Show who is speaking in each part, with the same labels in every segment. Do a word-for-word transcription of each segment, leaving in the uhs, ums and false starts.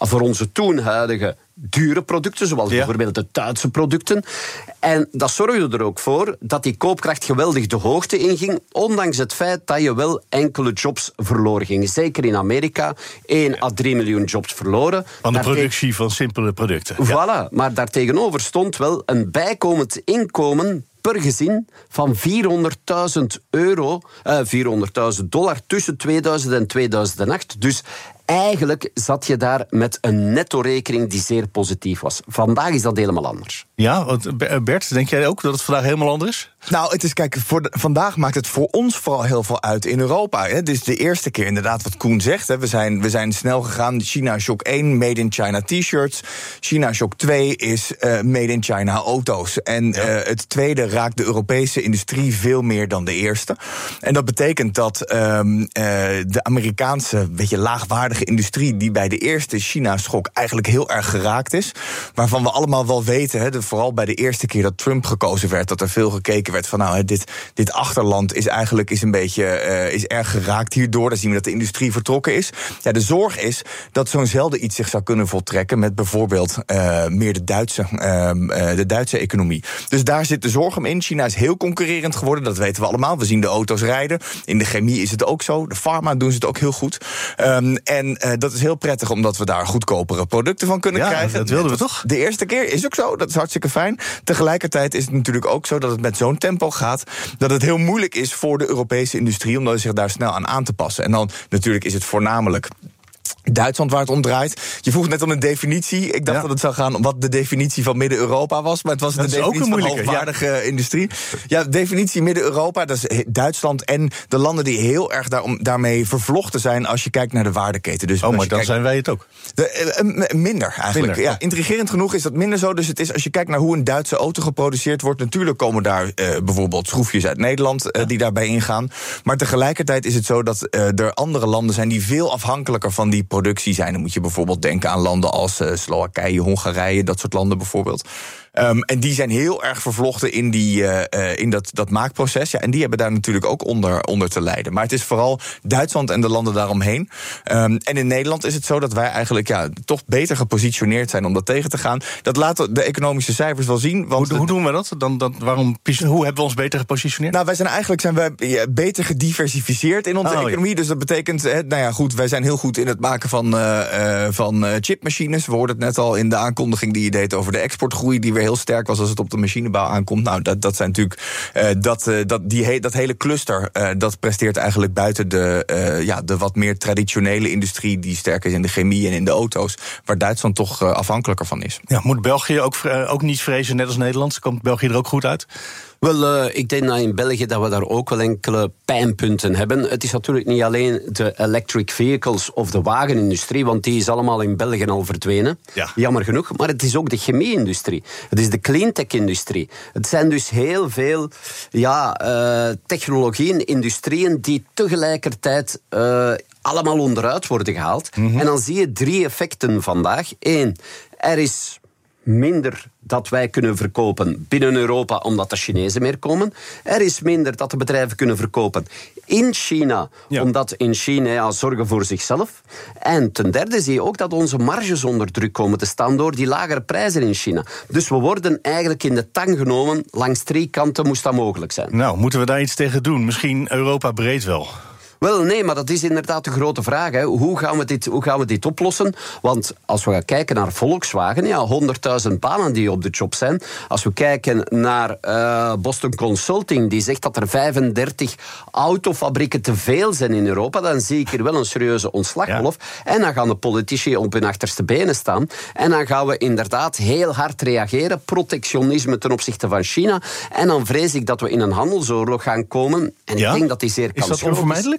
Speaker 1: voor onze toen huidige dure producten, zoals ja. bijvoorbeeld de Duitse producten. En dat zorgde er ook voor dat die koopkracht geweldig de hoogte inging, ondanks het feit dat je wel enkele jobs verloren ging. Zeker in Amerika, één à drie miljoen jobs verloren.
Speaker 2: Van de productie van simpele producten.
Speaker 1: Voilà, ja. Maar daartegenover stond wel een bijkomend inkomen per gezin van vierhonderdduizend euro, uh, vierhonderdduizend dollar tussen tweeduizend en tweeduizend acht. Dus eigenlijk zat je daar met een netto-rekening die zeer positief was. Vandaag is dat helemaal anders.
Speaker 2: Ja, want Bert, denk jij ook dat het vandaag helemaal anders is?
Speaker 3: Nou, het is, kijk, voor de, vandaag maakt het voor ons vooral heel veel uit in Europa. Hè. Dit is de eerste keer inderdaad wat Koen zegt. Hè. We, zijn, we zijn snel gegaan. China Shock één, Made in China t-shirts. China Shock twee is uh, Made in China auto's. En ja. uh, het tweede raakt de Europese industrie veel meer dan de eerste. En dat betekent dat um, uh, de Amerikaanse, beetje laagwaardige industrie die bij de eerste China-schok eigenlijk heel erg geraakt is, waarvan we allemaal wel weten, hè, de, vooral bij de eerste keer dat Trump gekozen werd, dat er veel gekeken werd van nou, dit, dit achterland is eigenlijk is een beetje uh, is erg geraakt hierdoor. Dan zien we dat de industrie vertrokken is. Ja, de zorg is dat zo'nzelfde iets zich zou kunnen voltrekken met bijvoorbeeld uh, meer de Duitse, uh, uh, de Duitse economie. Dus daar zit de zorg om in. China is heel concurrerend geworden, dat weten we allemaal. We zien de auto's rijden. In de chemie is het ook zo. De pharma doen ze het ook heel goed. Um, en uh, dat is heel prettig, omdat we daar goedkopere producten van kunnen
Speaker 2: ja,
Speaker 3: krijgen.
Speaker 2: Dat wilden we toch?
Speaker 3: De eerste keer is ook zo, dat is hartstikke fijn. Tegelijkertijd is het natuurlijk ook zo dat het met zo'n tempo gaat, dat het heel moeilijk is voor de Europese industrie om zich daar snel aan aan te passen. En dan natuurlijk is het voornamelijk Duitsland waar het om draait. Je vroeg net om een definitie. Ik dacht ja. dat het zou gaan om wat de definitie van Midden-Europa was, maar het was dat de definitie van hoogwaardige ja. industrie. Ja, definitie Midden-Europa, dat is Duitsland en de landen die heel erg daarom, daarmee vervlochten zijn als je kijkt naar de waardeketen. Dus
Speaker 2: oh, maar dan
Speaker 3: kijkt,
Speaker 2: zijn wij het ook.
Speaker 3: De, uh, minder eigenlijk. Minder, ja, intrigerend genoeg is dat minder zo. Dus het is, als je kijkt naar hoe een Duitse auto geproduceerd wordt, natuurlijk komen daar uh, bijvoorbeeld schroefjes uit Nederland uh, ja. die daarbij ingaan. Maar tegelijkertijd is het zo dat uh, er andere landen zijn die veel afhankelijker van die productie zijn. Dan moet je bijvoorbeeld denken aan landen als uh, Slowakije, Hongarije, dat soort landen bijvoorbeeld. Um, en die zijn heel erg vervlochten in, die, uh, uh, in dat, dat maakproces. Ja, en die hebben daar natuurlijk ook onder, onder te lijden. Maar het is vooral Duitsland en de landen daaromheen. Um, en in Nederland is het zo dat wij eigenlijk ja, toch beter gepositioneerd zijn om dat tegen te gaan. Dat laten de economische cijfers wel zien. Want
Speaker 2: hoe, hoe doen we dat? Dan, dan, waarom, hoe hebben we ons beter gepositioneerd?
Speaker 3: Nou, wij zijn eigenlijk zijn wij beter gediversifieerd in onze oh, economie. Ja. Dus dat betekent, nou ja, goed, wij zijn heel goed in het maken van, uh, uh, van uh, chipmachines. We hoorden het net al in de aankondiging die je deed over de exportgroei, die weer heel sterk was als het op de machinebouw aankomt. Nou, dat, dat zijn natuurlijk uh, dat, uh, dat, die he, dat hele cluster, uh, dat presteert eigenlijk buiten de, uh, ja, de wat meer traditionele industrie die sterk is in de chemie en in de auto's, waar Duitsland toch uh, afhankelijker van is.
Speaker 2: Ja, moet België ook, uh, ook niet vrezen, net als Nederland? Komt België er ook goed uit?
Speaker 1: Wel, uh, ik denk dat in België dat we daar ook wel enkele pijnpunten hebben. Het is natuurlijk niet alleen de electric vehicles of de wagenindustrie, want die is allemaal in België al verdwenen. Ja. Jammer genoeg. Maar het is ook de chemie-industrie. Het is de cleantech-industrie. Het zijn dus heel veel ja, uh, technologieën, industrieën die tegelijkertijd Uh, allemaal onderuit worden gehaald. Mm-hmm. En dan zie je drie effecten vandaag. Eén, er is minder dat wij kunnen verkopen binnen Europa omdat de Chinezen meer komen. Er is minder dat de bedrijven kunnen verkopen in China, ja. omdat in China ja, zorgen voor zichzelf. En ten derde zie je ook dat onze marges onder druk komen te staan door die lagere prijzen in China. Dus we worden eigenlijk in de tang genomen. Langs drie kanten moest dat mogelijk zijn.
Speaker 2: Nou, moeten we daar iets tegen doen? Misschien Europa breed wel.
Speaker 1: Wel, nee, maar dat is inderdaad de grote vraag. Hè. Hoe gaan we dit, hoe gaan we dit oplossen? Want als we gaan kijken naar Volkswagen, ja, honderdduizend banen die op de job zijn. Als we kijken naar uh, Boston Consulting, die zegt dat er vijfendertig autofabrieken te veel zijn in Europa, dan zie ik hier wel een serieuze ontslaggolf. Ja. En dan gaan de politici op hun achterste benen staan. En dan gaan we inderdaad heel hard reageren. Protectionisme ten opzichte van China. En dan vrees ik dat we in een handelsoorlog gaan komen. En
Speaker 2: ja?
Speaker 1: ik denk dat die zeer kansloos is.
Speaker 2: Is dat onvermijdelijk?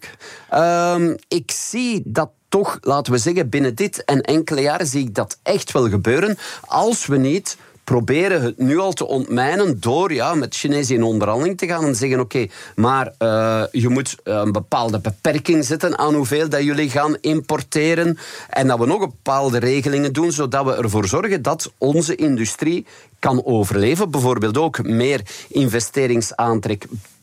Speaker 1: Um, ik zie dat toch, laten we zeggen, binnen dit en enkele jaren zie ik dat echt wel gebeuren. Als we niet proberen het nu al te ontmijnen door ja, met Chinezen in onderhandeling te gaan en zeggen oké, okay, maar uh, je moet een bepaalde beperking zetten aan hoeveel dat jullie gaan importeren en dat we nog bepaalde regelingen doen zodat we ervoor zorgen dat onze industrie kan overleven. Bijvoorbeeld ook meer investeringsaantrek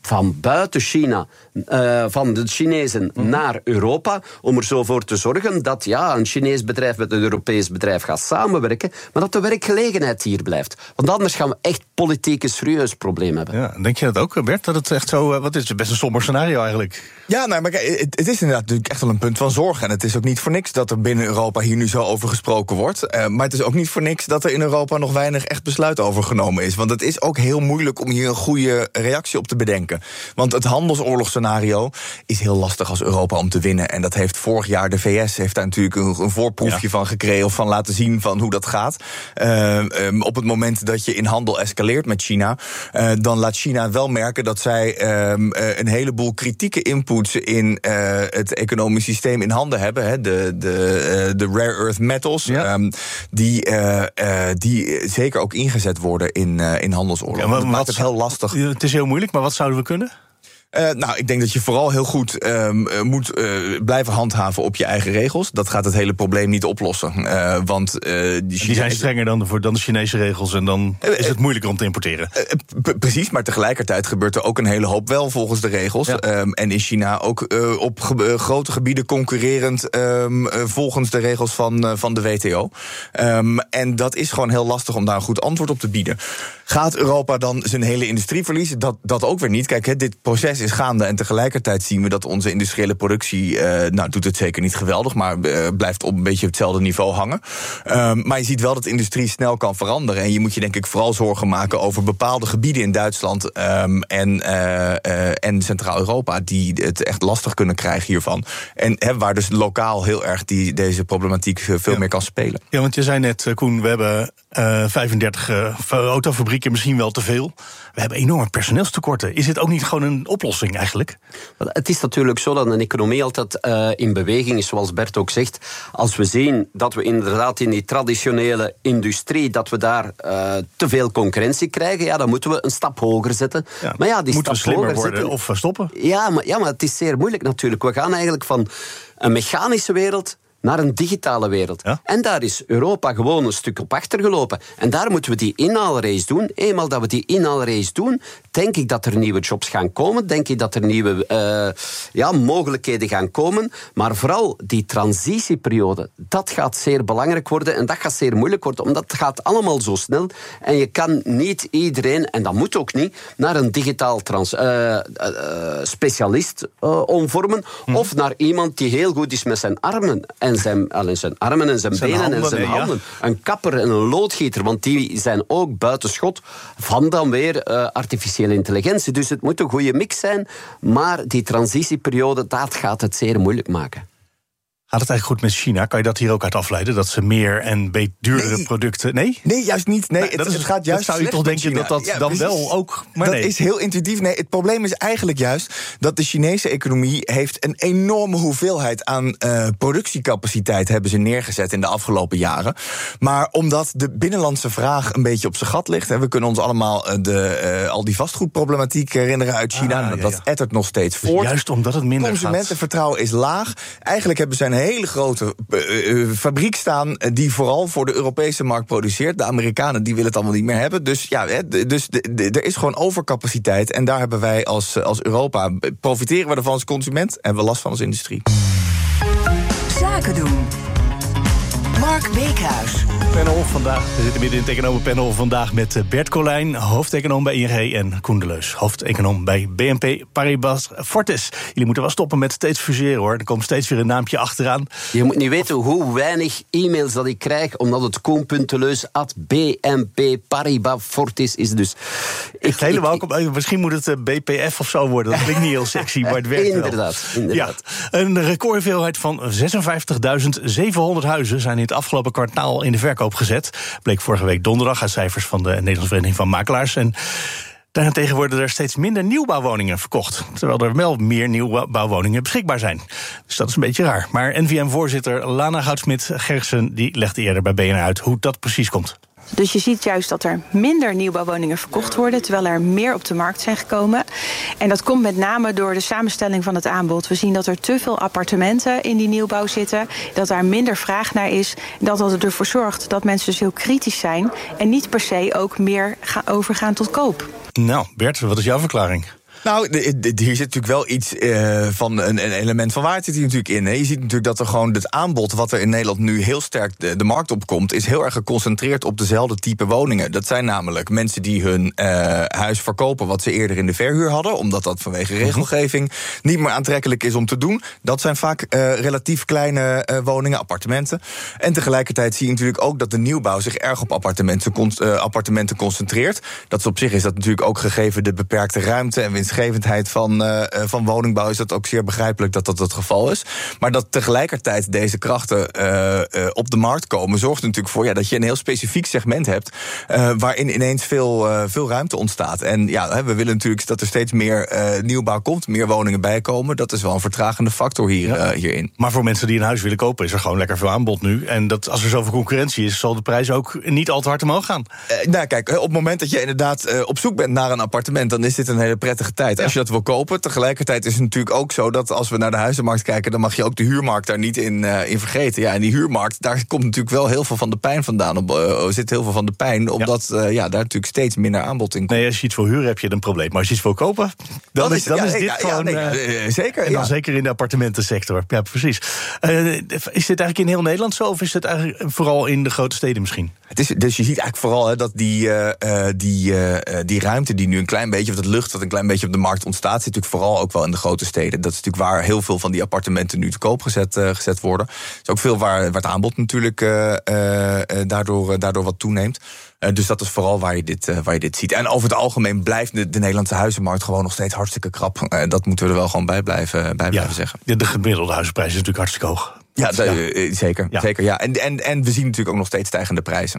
Speaker 1: van buiten China, uh, van de Chinezen mm. naar Europa, om er zo voor te zorgen dat ja, een Chinees bedrijf met een Europees bedrijf gaat samenwerken, maar dat de werkgelegenheid hier blijft. Want anders gaan we echt politiek een serieus probleem hebben.
Speaker 2: Ja, denk je dat ook, Bert? Dat het echt zo, wat is het best een somber scenario eigenlijk?
Speaker 3: Ja, nou, maar kijk, het, het is inderdaad natuurlijk echt wel een punt van zorg. En het is ook niet voor niks dat er binnen Europa hier nu zo over gesproken wordt. Uh, maar het is ook niet voor niks dat er in Europa nog weinig echt besluit over genomen is. Want het is ook heel moeilijk om hier een goede reactie op te bedenken. Want het handelsoorlogsscenario is heel lastig als Europa om te winnen. En dat heeft vorig jaar de V S heeft daar natuurlijk een, een voorproefje ja. van gekregen, of van laten zien van hoe dat gaat. Uh, um, op het moment dat je in handel escaleert met China, uh, dan laat China wel merken dat zij um, uh, een heleboel kritieke inputs in uh, het economisch systeem in handen hebben. Hè. De, de, uh, de rare earth metals, ja. um, die, uh, uh, die zeker ook ingezet worden in, uh, in handelsoorlog. Ja, dat maakt het heel lastig.
Speaker 2: Het is heel moeilijk, maar wat zouden we kunnen?
Speaker 3: Uh, nou, ik denk dat je vooral heel goed um, moet uh, blijven handhaven op je eigen regels. Dat gaat het hele probleem niet oplossen. Uh, want, uh, die,
Speaker 2: die zijn strenger dan de, dan de Chinese regels en dan uh, is het moeilijker om te importeren. Uh,
Speaker 3: p- precies, maar tegelijkertijd gebeurt er ook een hele hoop wel volgens de regels. Ja. Um, en is China ook uh, op ge- uh, grote gebieden concurrerend um, uh, volgens de regels van, uh, van de W T O. Um, en dat is gewoon heel lastig om daar een goed antwoord op te bieden. Gaat Europa dan zijn hele industrie verliezen? Dat, dat ook weer niet. Kijk, he, dit proces is gaande en tegelijkertijd zien we dat onze industriële productie, uh, nou doet het zeker niet geweldig, maar uh, blijft op een beetje hetzelfde niveau hangen. Um, maar je ziet wel dat de industrie snel kan veranderen. En je moet je denk ik vooral zorgen maken over bepaalde gebieden in Duitsland um, en, uh, uh, en Centraal-Europa die het echt lastig kunnen krijgen hiervan. En he, waar dus lokaal heel erg die, deze problematiek veel ja. meer kan spelen.
Speaker 2: Ja, want je zei net, Koen, we hebben uh, vijfendertig uh, autofabrieken, misschien wel te veel. We hebben enorme personeelstekorten. Is dit ook niet gewoon een oplossing eigenlijk?
Speaker 1: Wel, het is natuurlijk zo dat een economie altijd uh, in beweging is, zoals Bert ook zegt. Als we zien dat we inderdaad in die traditionele industrie, dat we daar uh, te veel concurrentie krijgen, ja, dan moeten we een stap hoger zetten.
Speaker 2: Ja,
Speaker 1: maar ja, die
Speaker 2: moeten
Speaker 1: stap
Speaker 2: we slimmer
Speaker 1: hoger
Speaker 2: worden
Speaker 1: zetten,
Speaker 2: of stoppen?
Speaker 1: Ja maar, ja, maar het is zeer moeilijk natuurlijk. We gaan eigenlijk van een mechanische wereld naar een digitale wereld. Ja? En daar is Europa gewoon een stuk op achtergelopen. En daar moeten we die inhaalrace doen. Eenmaal dat we die inhaalrace doen, denk ik dat er nieuwe jobs gaan komen. Denk ik dat er nieuwe uh, ja, mogelijkheden gaan komen. Maar vooral die transitieperiode, dat gaat zeer belangrijk worden. En dat gaat zeer moeilijk worden, omdat het gaat allemaal zo snel. En je kan niet iedereen, en dat moet ook niet, naar een digitaal trans, uh, uh, specialist uh, omvormen. Hm. Of naar iemand die heel goed is met zijn armen. En zijn, alleen zijn armen en zijn, zijn benen handen, en zijn nee, handen. Ja. Een kapper en een loodgieter, want die zijn ook buitenschot van dan weer uh, artificiële intelligentie. Dus het moet een goede mix zijn, maar die transitieperiode, dat gaat het zeer moeilijk maken.
Speaker 2: Gaat het eigenlijk goed met China? Kan je dat hier ook uit afleiden? Dat ze meer en beter duurdere
Speaker 3: nee.
Speaker 2: producten... Nee?
Speaker 3: Nee, juist niet. Nee,
Speaker 2: nou,
Speaker 3: het,
Speaker 2: dat is,
Speaker 3: het gaat juist
Speaker 2: dat zou je toch denken dat dat ja, dan precies. wel ook... Maar
Speaker 3: dat
Speaker 2: nee.
Speaker 3: is heel intuïtief. Nee, het probleem is eigenlijk juist dat de Chinese economie heeft een enorme hoeveelheid aan uh, productiecapaciteit hebben ze neergezet in de afgelopen jaren. Maar omdat de binnenlandse vraag een beetje op zijn gat ligt, hè, we kunnen ons allemaal uh, de, uh, al die vastgoedproblematiek herinneren uit China. Ah, ja, dat ja. ettert nog steeds voort.
Speaker 2: Dus juist omdat het minder
Speaker 3: Consumentenvertrouwen gaat. Is laag. Eigenlijk hebben ze een hele grote uh, uh, fabriek staan uh, die vooral voor de Europese markt produceert. De Amerikanen die willen het allemaal niet meer hebben. Dus ja, hè, dus de, de, er is gewoon overcapaciteit. En daar hebben wij als, als Europa, profiteren we ervan als consument en hebben we last van als industrie.
Speaker 4: Zaken doen. Mark Beekhuis.
Speaker 2: Panel vandaag. We zitten midden in het economenpanel vandaag met Bert Colijn, hoofdeconoom bij I N G, en Koen de Leus, hoofdeconoom bij B N P Paribas Fortis. Jullie moeten wel stoppen met steeds fuseren, hoor. Er komt steeds weer een naampje achteraan.
Speaker 1: Je moet niet weten hoe weinig e-mails dat ik krijg, omdat het koen.teleus at B N P Paribas Fortis is. Dus
Speaker 2: ik, helemaal ik, ik, misschien moet het B P F of zo worden. Dat klinkt niet heel sexy, maar het werkt
Speaker 1: inderdaad,
Speaker 2: wel.
Speaker 1: Inderdaad.
Speaker 2: Ja, een recordveelheid van zesenvijftigduizend zevenhonderd huizen zijn in het afgelopen kwartaal in de verkoop gezet. Bleek vorige week donderdag uit cijfers van de Nederlandse Vereniging van Makelaars. En daarentegen worden er steeds minder nieuwbouwwoningen verkocht, terwijl er wel meer nieuwbouwwoningen beschikbaar zijn. Dus dat is een beetje raar. Maar N V M-voorzitter Lana Goudsmit-Gersen die legde eerder bij B N R uit hoe dat precies komt.
Speaker 5: Dus je ziet juist dat er minder nieuwbouwwoningen verkocht worden, terwijl er meer op de markt zijn gekomen. En dat komt met name door de samenstelling van het aanbod. We zien dat er te veel appartementen in die nieuwbouw zitten, dat daar minder vraag naar is. Dat dat ervoor zorgt dat mensen dus heel kritisch zijn en niet per se ook meer gaan overgaan tot koop.
Speaker 2: Nou, Bert, wat is jouw verklaring?
Speaker 3: Nou, hier zit natuurlijk wel iets uh, van een, een element van waarheid zit hier natuurlijk in. Hè. Je ziet natuurlijk dat er gewoon het aanbod wat er in Nederland nu heel sterk de, de markt opkomt, is heel erg geconcentreerd op dezelfde type woningen. Dat zijn namelijk mensen die hun uh, huis verkopen wat ze eerder in de verhuur hadden, omdat dat vanwege regelgeving niet meer aantrekkelijk is om te doen. Dat zijn vaak uh, relatief kleine uh, woningen, appartementen. En tegelijkertijd zie je natuurlijk ook dat de nieuwbouw zich erg op appartementen, con- uh, appartementen concentreert. Dat is op zich is dat natuurlijk ook gegeven de beperkte ruimte en winstgevendheid van, uh, van woningbouw, is dat ook zeer begrijpelijk dat dat het geval is. Maar dat tegelijkertijd deze krachten uh, uh, op de markt komen, zorgt er natuurlijk voor ja, dat je een heel specifiek segment hebt uh, waarin ineens veel, uh, veel ruimte ontstaat. En ja, we willen natuurlijk dat er steeds meer uh, nieuwbouw komt, meer woningen bijkomen. Dat is wel een vertragende factor hier, ja. uh, hierin.
Speaker 2: Maar voor mensen die een huis willen kopen is er gewoon lekker veel aanbod nu. En dat, als er zoveel concurrentie is, zal de prijs ook niet al te hard omhoog gaan.
Speaker 3: Uh, nou kijk, op het moment dat je inderdaad uh, op zoek bent naar een appartement, dan is dit een hele prettige tijd. Ja. Als je dat wil kopen. Tegelijkertijd is het natuurlijk ook zo dat als we naar de huizenmarkt kijken, dan mag je ook de huurmarkt daar niet in, uh, in vergeten. Ja, en die huurmarkt, daar komt natuurlijk wel heel veel van de pijn vandaan. Op, uh, zit heel veel van de pijn, omdat ja. Uh, ja, daar natuurlijk steeds minder aanbod in komt.
Speaker 2: Nee, als je iets wil huren heb je een probleem. Maar als je iets wil kopen, dan, dan is, dan ja, is dit ja, gewoon...
Speaker 3: Ja, nee, uh, zeker.
Speaker 2: En dan
Speaker 3: ja.
Speaker 2: zeker in de appartementensector. Ja, precies. Uh, is dit eigenlijk in heel Nederland zo? Of is het eigenlijk vooral in de grote steden misschien?
Speaker 3: Het is, dus je ziet eigenlijk vooral hè, dat die, uh, die, uh, die ruimte die nu een klein beetje, of dat lucht dat een klein beetje op de markt ontstaat, zit natuurlijk vooral ook wel in de grote steden. Dat is natuurlijk waar heel veel van die appartementen nu te koop gezet, uh, gezet worden. Het is ook veel waar, waar het aanbod natuurlijk uh, uh, daardoor, uh, daardoor wat toeneemt. Uh, dus dat is vooral waar je dit, uh, waar je dit ziet. En over het algemeen blijft de, de Nederlandse huizenmarkt gewoon nog steeds hartstikke krap. Uh, dat moeten we er wel gewoon bij blijven, bij blijven
Speaker 2: ja,
Speaker 3: zeggen.
Speaker 2: De gemiddelde huizenprijs is natuurlijk hartstikke hoog.
Speaker 3: Ja, de, ja. zeker. Ja. zeker ja. En, en, en we zien natuurlijk ook nog steeds stijgende prijzen.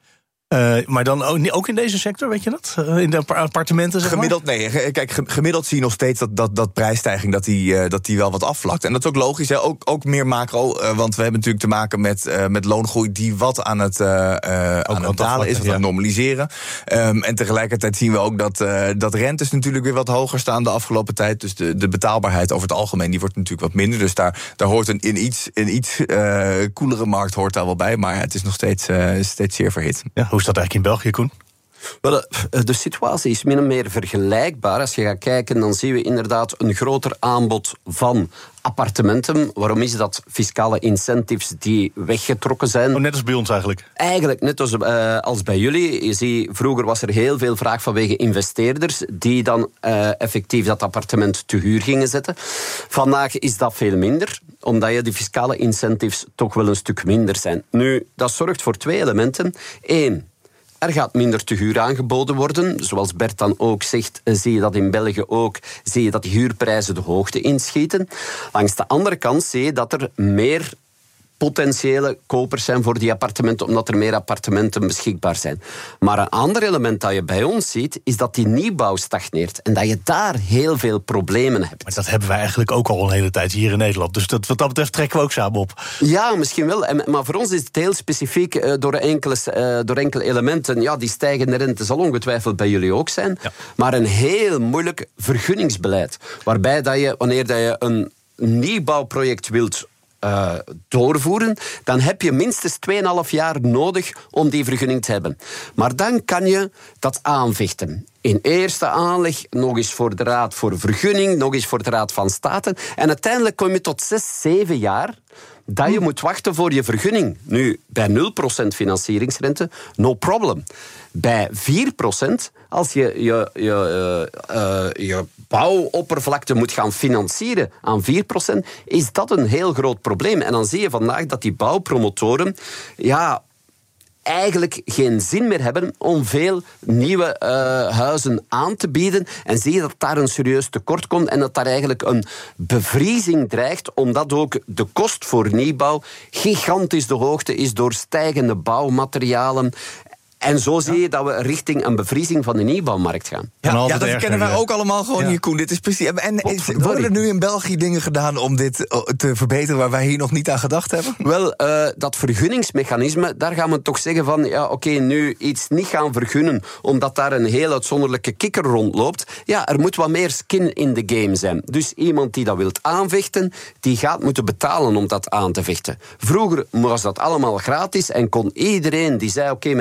Speaker 2: Uh, maar dan ook, ook in deze sector, weet je dat? Uh, in de appartementen, zeg maar?
Speaker 3: Gemiddeld, nee. Kijk, gemiddeld zie je nog steeds dat, dat, dat prijsstijging dat die, uh, dat die wel wat afvlakt. En dat is ook logisch, hè? Ook, ook meer macro. Uh, want we hebben natuurlijk te maken met, uh, met loongroei die wat aan het, uh, uh, aan het dalen is, wat ja. aan het normaliseren. Um, en tegelijkertijd zien we ook dat, uh, dat rentes natuurlijk weer wat hoger staan de afgelopen tijd. Dus de, de betaalbaarheid over het algemeen die wordt natuurlijk wat minder. Dus daar, daar hoort een, een iets, een iets uh, koelere markt hoort daar wel bij. Maar het is nog steeds, uh, steeds zeer verhit.
Speaker 2: Ja, hoe is dat eigenlijk in België, Koen?
Speaker 1: Wel, de situatie is min of meer vergelijkbaar. Als je gaat kijken, dan zien we inderdaad een groter aanbod van appartementen. Waarom is dat? Fiscale incentives die weggetrokken zijn.
Speaker 2: Oh, net als bij ons eigenlijk.
Speaker 1: Eigenlijk net als, uh, als bij jullie. Je ziet, vroeger was er heel veel vraag vanwege investeerders die dan uh, effectief dat appartement te huur gingen zetten. Vandaag is dat veel minder, omdat je de fiscale incentives toch wel een stuk minder zijn. Nu, dat zorgt voor twee elementen. Eén, er gaat minder te huur aangeboden worden. Zoals Bert dan ook zegt, zie je dat in België ook. Zie je dat die huurprijzen de hoogte inschieten. Langs de andere kant zie je dat er meer potentiële kopers zijn voor die appartementen, omdat er meer appartementen beschikbaar zijn. Maar een ander element dat je bij ons ziet, is dat die nieuwbouw stagneert. En dat je daar heel veel problemen hebt.
Speaker 2: Maar dat hebben wij eigenlijk ook al een hele tijd hier in Nederland. Dus dat, wat dat betreft trekken we ook samen op.
Speaker 1: Ja, misschien wel. Maar voor ons is het heel specifiek uh, door, enkele, uh, door enkele elementen. Ja, die stijgende rente zal ongetwijfeld bij jullie ook zijn. Ja. Maar een heel moeilijk vergunningsbeleid. Waarbij dat je, wanneer dat je een nieuwbouwproject wilt Uh, doorvoeren, dan heb je minstens twee komma vijf jaar nodig om die vergunning te hebben. Maar dan kan je dat aanvechten. In eerste aanleg, nog eens voor de Raad voor Vergunning, nog eens voor de Raad van State. En uiteindelijk kom je tot zes, zeven jaar dat je moet wachten voor je vergunning. Nu, bij nul procent financieringsrente, no problem. Bij vier procent, als je je, je, uh, je bouwoppervlakte moet gaan financieren aan vier procent, is dat een heel groot probleem. En dan zie je vandaag dat die bouwpromotoren ja, eigenlijk geen zin meer hebben om veel nieuwe uh, huizen aan te bieden. En zie je dat daar een serieus tekort komt en dat daar eigenlijk een bevriezing dreigt, omdat ook de kost voor nieuwbouw gigantisch de hoogte is door stijgende bouwmaterialen. En zo zie je dat we richting een bevriezing van de nieuwbouwmarkt gaan.
Speaker 3: Ja, ja dat erger, kennen wij ook allemaal gewoon ja. hier, Koen. Dit is precies. En worden er nu in België dingen gedaan om dit te verbeteren waar wij hier nog niet aan gedacht hebben?
Speaker 1: Wel, uh, dat vergunningsmechanisme, daar gaan we toch zeggen van, ja, oké, okay, nu iets niet gaan vergunnen, omdat daar een heel uitzonderlijke kikker rondloopt. Ja, er moet wat meer skin in the game zijn. Dus iemand die dat wilt aanvechten, die gaat moeten betalen om dat aan te vechten. Vroeger was dat allemaal gratis en kon iedereen die zei, oké, okay, mijn zicht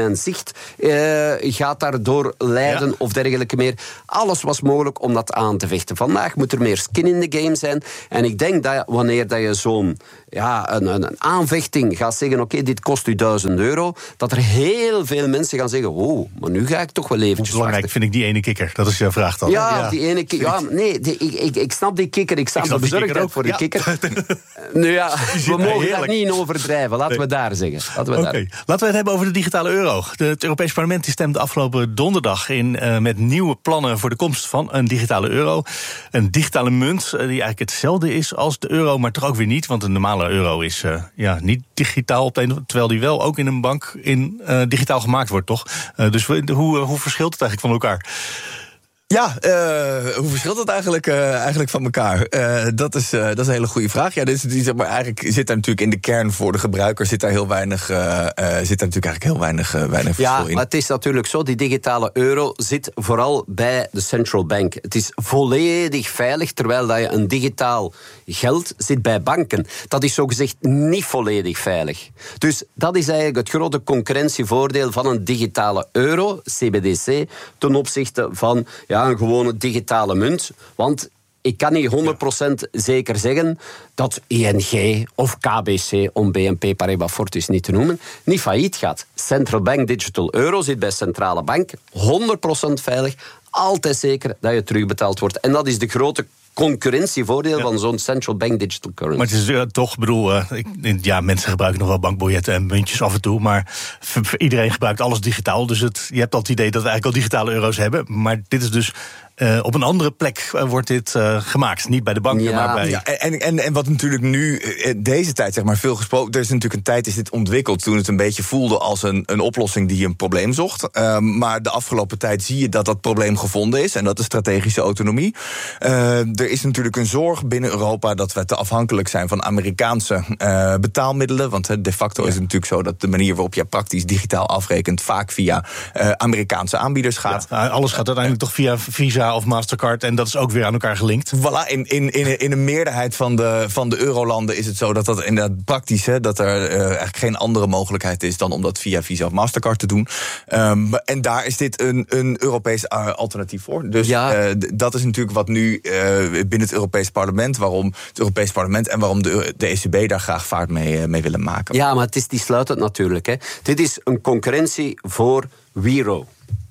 Speaker 1: markt uh, gaat daardoor lijden ja. of dergelijke meer. Alles was mogelijk om dat aan te vechten. Vandaag moet er meer skin in the game zijn. En ik denk dat wanneer dat je zo'n ja, een, een, een aanvechting gaat zeggen, oké, okay, dit kost u duizend euro, dat er heel veel mensen gaan zeggen, oh, maar nu ga ik toch wel eventjes
Speaker 2: Hoe belangrijk
Speaker 1: wachten.
Speaker 2: vind ik die ene kikker? Dat is jouw vraag dan.
Speaker 1: Ja, ja. die ene kikker. Ja, nee, die, ik, ik, ik snap die kikker. Ik sta de bezorgdheid voor die ja. kikker. Nu ja, we mogen daar niet in overdrijven. Laten nee. we daar zeggen. Laten we,
Speaker 2: okay.
Speaker 1: daar.
Speaker 2: Laten we het hebben over de digitale euro. De, het Europees Parlement die stemde afgelopen donderdag in uh, met nieuwe plannen voor de komst van een digitale euro. Een digitale munt uh, die eigenlijk hetzelfde is als de euro, maar toch ook weer niet. Want een normale euro is uh, ja, niet digitaal, op een, terwijl die wel ook in een bank in, uh, digitaal gemaakt wordt, toch? Uh, dus we, hoe, uh, hoe verschilt het eigenlijk van elkaar?
Speaker 3: Ja, uh, hoe verschilt dat eigenlijk, uh, eigenlijk van elkaar? Uh, dat, is, uh, dat is een hele goede vraag. Ja, dit is, zeg maar, eigenlijk zit daar natuurlijk in de kern voor de gebruiker zit daar heel weinig, uh, uh, zit daar natuurlijk eigenlijk heel weinig, uh, weinig verschil
Speaker 1: ja,
Speaker 3: in.
Speaker 1: Ja, maar het is natuurlijk zo, die digitale euro zit vooral bij de central bank. Het is volledig veilig, terwijl dat je een digitaal geld zit bij banken. Dat is zogezegd niet volledig veilig. Dus dat is eigenlijk het grote concurrentievoordeel van een digitale euro, C B D C, ten opzichte van ja, een gewone digitale munt. Want ik kan niet honderd procent zeker zeggen dat I N G of K B C, om B N P Paribas Fortis niet te noemen, niet failliet gaat. Central Bank Digital Euro zit bij centrale bank, honderd procent veilig, altijd zeker dat je terugbetaald wordt. En dat is de grote concurrentievoordeel ja. van zo'n central bank digital currency.
Speaker 2: Maar het is uh, toch, bedoel, uh, ik, ja, mensen gebruiken nog wel bankbiljetten en muntjes af en toe, maar f- f- iedereen gebruikt alles digitaal. Dus het, je hebt al het idee dat we eigenlijk al digitale euro's hebben. Maar dit is dus Uh, op een andere plek uh, wordt dit uh, gemaakt. Niet bij de banken,
Speaker 1: ja.
Speaker 2: maar bij...
Speaker 3: Ja, en, en, en wat natuurlijk nu, deze tijd zeg maar veel gesproken... er is natuurlijk een tijd is dit ontwikkeld toen het een beetje voelde als een, een oplossing die een probleem zocht. Uh, maar de afgelopen tijd zie je dat dat probleem gevonden is. En dat is strategische autonomie. Uh, er is natuurlijk een zorg binnen Europa dat we te afhankelijk zijn van Amerikaanse uh, betaalmiddelen. Want uh, de facto ja. is het natuurlijk zo dat de manier waarop je praktisch digitaal afrekent vaak via uh, Amerikaanse aanbieders gaat.
Speaker 2: Ja, alles gaat uiteindelijk uh, toch via Visa of Mastercard en dat is ook weer aan elkaar gelinkt.
Speaker 3: Voilà, in, in, in, in een meerderheid van de, van de eurolanden is het zo dat dat inderdaad praktisch is, dat er uh, eigenlijk geen andere mogelijkheid is dan om dat via Visa of Mastercard te doen. Um, en daar is dit een, een Europees uh, alternatief voor. Dus ja. uh, d- dat is natuurlijk wat nu uh, binnen het Europees Parlement, waarom het Europees Parlement en waarom de, de E C B daar graag vaart mee, uh, mee willen maken.
Speaker 1: Ja, maar het is die sluitend natuurlijk. Hè. Dit is een concurrentie voor Wero.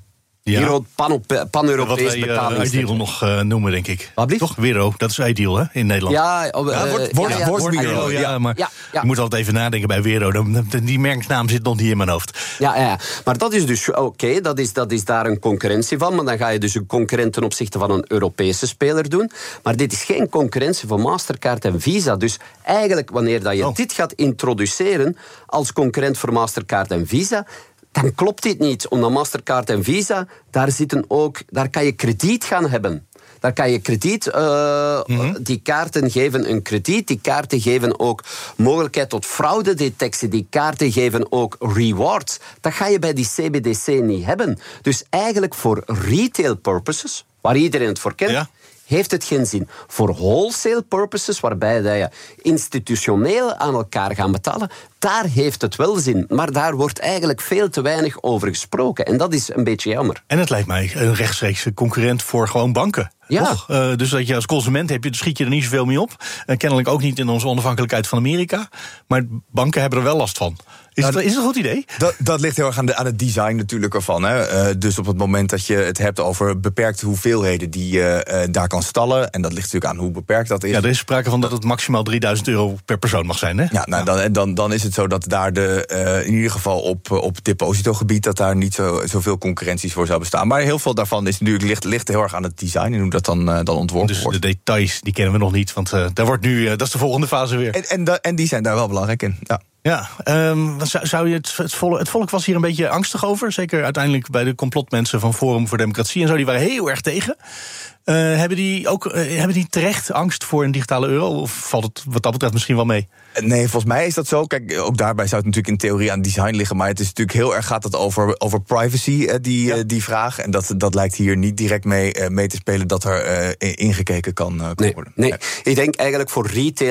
Speaker 2: Ja.
Speaker 1: Wero, pan-Europees
Speaker 2: Wat wij uh, Ideal nog uh, noemen, denk ik.
Speaker 1: Wat blieft?
Speaker 2: Toch? Wero, dat is Ideal, hè, in Nederland.
Speaker 1: Ja, uh,
Speaker 3: ja wordt, wordt, ja, ja, wordt Wero,
Speaker 2: ja,
Speaker 3: ja.
Speaker 2: maar
Speaker 1: ja, ja.
Speaker 2: je moet altijd even nadenken bij Wero. Die merknaam zit nog niet in mijn hoofd.
Speaker 1: Ja, ja. Maar dat is dus oké, okay, dat, is, dat is daar een concurrentie van. Maar dan ga je dus een concurrent ten opzichte van een Europese speler doen. Maar dit is geen concurrentie voor Mastercard en Visa. Dus eigenlijk, wanneer dat je oh. dit gaat introduceren als concurrent voor Mastercard en Visa, dan klopt dit niet. Omdat Mastercard en Visa, daar zitten ook, daar kan je krediet gaan hebben. Daar kan je krediet, uh, mm-hmm. die kaarten geven een krediet, die kaarten geven ook mogelijkheid tot fraudedetectie, die kaarten geven ook rewards. Dat ga je bij die C B D C niet hebben. Dus eigenlijk voor retail purposes, waar iedereen het voor kent, ja. heeft het geen zin. Voor wholesale purposes, waarbij dat je institutioneel aan elkaar gaat betalen, daar heeft het wel zin. Maar daar wordt eigenlijk veel te weinig over gesproken. En dat is een beetje jammer.
Speaker 2: En het lijkt mij een rechtstreekse concurrent voor gewoon banken.
Speaker 1: Ja.
Speaker 2: Uh, dus dat je als consument heb je, schiet je er niet zoveel mee op. Uh, kennelijk ook niet in onze onafhankelijkheid van Amerika. Maar banken hebben er wel last van. Is, nou, het, is het een goed idee?
Speaker 3: Dat, dat ligt heel erg aan, de, aan het design natuurlijk ervan. Hè. Uh, dus op het moment dat je het hebt over beperkte hoeveelheden die je uh, daar kan stallen, en dat ligt natuurlijk aan hoe beperkt dat is.
Speaker 2: Ja, er is sprake van dat het maximaal drieduizend euro per persoon mag zijn, hè?
Speaker 3: Ja, nou, dan, dan, dan is het zo dat daar de, uh, in ieder geval op, op depositogebied, dat daar niet zo, zoveel concurrenties voor zou bestaan. Maar heel veel daarvan is natuurlijk ligt, ligt heel erg aan het design en hoe dat dan, uh, dan ontworpen
Speaker 2: dus
Speaker 3: wordt.
Speaker 2: Dus de details, die kennen we nog niet, want uh, daar wordt nu, uh, dat is de volgende fase weer.
Speaker 3: En, en, da, en die zijn daar wel belangrijk in, ja.
Speaker 2: Ja, um, zou, zou je het, het, volk, het volk was hier een beetje angstig over. Zeker uiteindelijk bij de complotmensen van Forum voor Democratie en zo. Die waren heel erg tegen. Uh, hebben, die ook, uh, hebben die terecht angst voor een digitale euro? Of valt het wat dat betreft misschien wel mee?
Speaker 3: Nee, volgens mij is dat zo. Kijk, ook daarbij zou het natuurlijk in theorie aan design liggen. Maar het is natuurlijk heel erg gaat het over, over privacy, die, ja. die vraag. En dat, dat lijkt hier niet direct mee, mee te spelen dat er uh, ingekeken kan, uh, kan
Speaker 1: nee,
Speaker 3: worden.
Speaker 1: Nee, ja. Ik denk eigenlijk voor retail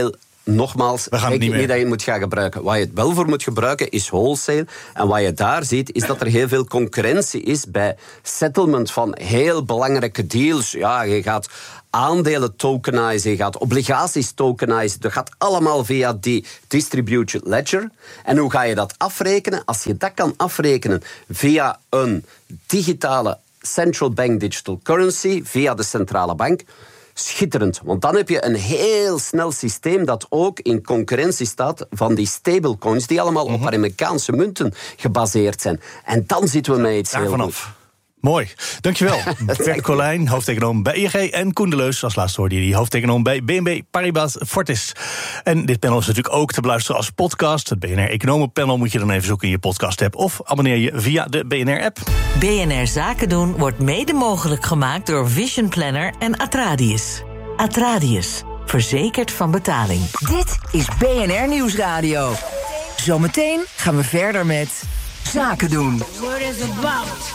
Speaker 1: nogmaals,
Speaker 2: We gaan het niet meer.
Speaker 1: niet dat je het moet gaan gebruiken. Waar je het wel voor moet gebruiken is wholesale. En wat je daar ziet, is dat er heel veel concurrentie is bij settlement van heel belangrijke deals. Ja, je gaat aandelen tokenizen, je gaat obligaties tokenizen. Dat gaat allemaal via die distributed ledger. En hoe ga je dat afrekenen? Als je dat kan afrekenen via een digitale central bank digital currency, via de centrale bank, schitterend. Want dan heb je een heel snel systeem dat ook in concurrentie staat van die stablecoins die allemaal op Amerikaanse munten gebaseerd zijn. En dan zitten we met iets
Speaker 2: Daar
Speaker 1: heel
Speaker 2: vanaf.
Speaker 1: goed.
Speaker 2: Mooi, dankjewel. Bert Colijn, hoofdeconoom bij I N G. En Koen de Leus, als laatste hoorde je die hoofdeconoom bij B N B Paribas Fortis. En dit panel is natuurlijk ook te beluisteren als podcast. Het B N R Economenpanel moet je dan even zoeken in je podcast-app. Of abonneer je via de B N R-app.
Speaker 6: B N R Zaken doen wordt mede mogelijk gemaakt door Vision Planner en Atradius. Atradius, verzekerd van betaling.
Speaker 4: Dit is B N R Nieuwsradio. Zometeen gaan we verder met Zaken doen.
Speaker 7: What is about?